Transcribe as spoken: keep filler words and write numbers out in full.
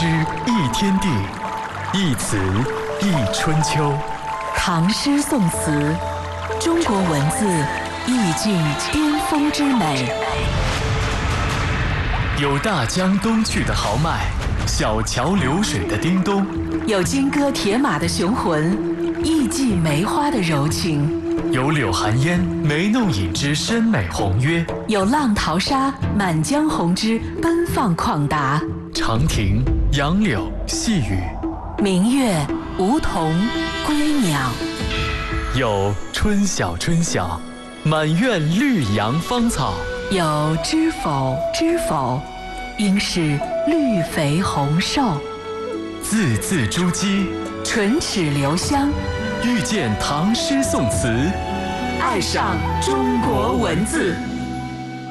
之一天地，一词一春秋。 唐诗宋词，中国文字意境巅峰之美。 有大江东去的豪迈，小桥流水的叮咚； 有金戈铁马的雄浑，艺伎梅花的柔情； 有柳寒烟眉弄影之深美宏约； 有浪淘沙满江红之奔放旷达。 长亭、杨柳、细雨， 明月、梧桐、归鸟。 有春晓春晓，满院绿杨芳草； 有知否知否，应是绿肥红瘦。 字字珠玑， 唇齿留香， 遇见唐诗宋词， 爱上中国文字。